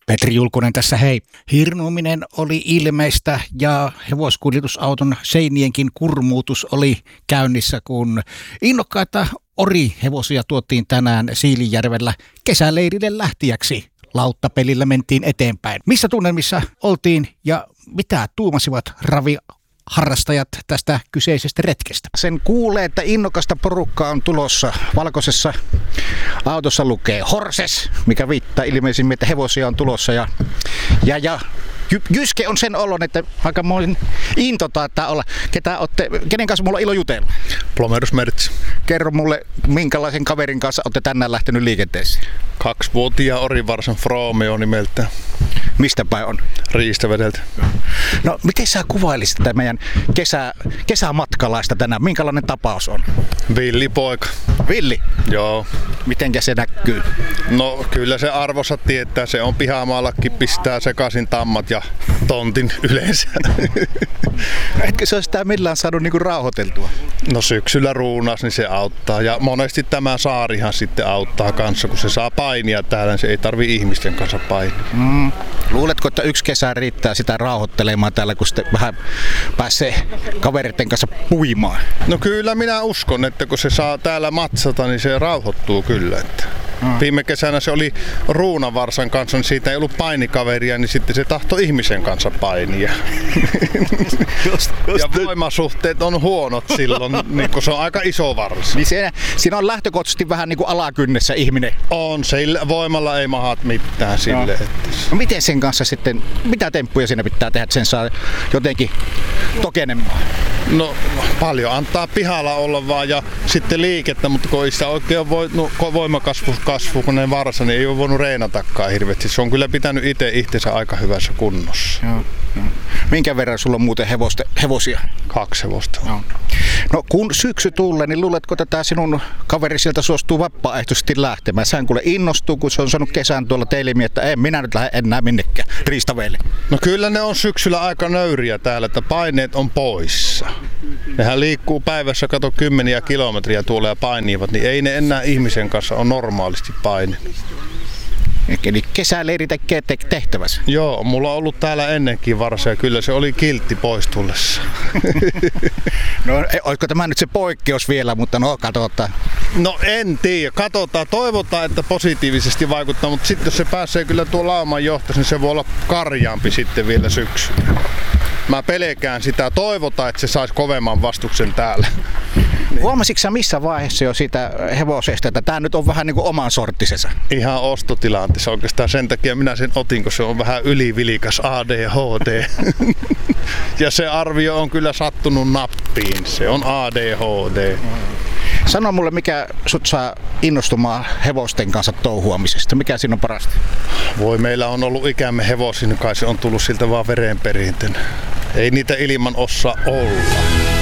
Petri Julkunen tässä hei. Hirnuuminen oli ilmeistä ja hevoskuljetusauton seinienkin kurmuutus oli käynnissä, kun innokkaita orihevosia tuotiin tänään Siilinjärvellä kesäleirille lähtijäksi. Lauttapelillä mentiin eteenpäin. Missä tunnelmissa oltiin ja mitä tuumasivat raviharrastajat tästä kyseisestä retkestä? Sen kuulee, että innokasta porukkaa on tulossa. Valkoisessa autossa lukee Horses, mikä viittaa ilmeisimmin, että hevosia on tulossa. Ja Jyske on sen olon, että aikamoinen into taitaa olla. Kenen kanssa mulla on ilo jutella? Plomerus Mertz. Kerro mulle, minkälaisen kaverin kanssa olette tänään lähtenyt liikenteeseen? 2-vuotiaan Orivarsan Froomeo nimeltään. Mistä päin on? Riistavedeltä. No, miten sä kuvailisit tätä meidän kesämatkalaista tänään? Minkälainen tapaus on? Villi poika. Villi? Joo. Mitenkä se näkyy? No kyllä se arvossa tietää. Se on pihamaallakin, pistää sekaisin tammat ja tontin yleensä. Etkö se ole sitä millään saanut niinku rauhoiteltua? No syksyllä ruunas, niin se auttaa. Ja monesti tämä saarihan sitten auttaa kanssa, kun se saa painia täällä, niin se ei tarvi ihmisten kanssa painia. Luuletko, että yksi kesä riittää sitä rauhoittelemaan täällä, kun sitten vähän pääsee kavereiden kanssa puimaan? No kyllä minä uskon, että kun se saa täällä matsata, niin se rauhoittuu kyllä. Että viime kesänä se oli Ruunavarsan kanssa, niin siitä ei ollut painikaveria, niin sitten se tahtoi ihmisen kanssa painia. Ja voimasuhteet on huonot silloin, niin kun se on aika iso varsa. Niin siinä on lähtökohtaisesti vähän niin kuin alakynnessä ihminen. On, sillä voimalla ei mahat mitään sille. Että... No miten sen kanssa sitten, mitä temppuja siinä pitää tehdä, että sen saa jotenkin tokenemaan? No paljon antaa pihalla olla vaan ja sitten liikettä, mutta kun ei sitä oikein voi, voimakasvu, kun ne varsa, niin ei ole voinut reenatakaan hirveästi. Se on kyllä pitänyt itsensä aika hyvässä kunnossa. Joo. Minkä verran sulla on muuten hevosia? 2 hevosta. Joo. No kun syksy tulee, niin luuletko, että tämä sinun kaveri sieltä suostuu vapaaehtoisesti lähtemään? Sään kuule innostuu, kun se on saanut kesän tuolla teilimiin, että en minä nyt lähde enää minnekään riistaveille. No kyllä ne on syksyllä aika nöyriä täällä, että paineet on poissa. Nehän liikkuu päivässä, kato 10 kilometriä tuolla ja painivat, niin ei ne enää ihmisen kanssa ole normaalisti paine. Eli kesäleiri tekee tehtävänsä. Joo, mulla on ollut täällä ennenkin varsa ja kyllä se oli kiltti pois tullessa. No olisiko tämä nyt se poikkeus vielä, mutta no katsotaan. No en tiedä, katsotaan, toivotaan, että positiivisesti vaikuttaa, mutta sitten jos se pääsee kyllä tuo lauman johtaisi, niin se voi olla karjaampi sitten vielä syksyllä. Mä pelkään sitä, toivotaan, että se saisi kovemman vastuksen täällä. Huomasitko sä missä vaiheessa jo siitä hevosesta, että tää nyt on vähän niin kuin oman sorttisensa? Ihan ostotilanteessa oikeastaan sen takia minä sen otin, kun se on vähän ylivilikas ADHD. Ja se arvio on kyllä sattunut nappiin, se on ADHD. Sano mulle, mikä sut saa innostumaan hevosten kanssa touhuamisesta, mikä siinä on parasta? Voi, meillä on ollut ikämme hevosin, kai se on tullut siltä vaan verenperintönä. Ei niitä ilman osaa olla.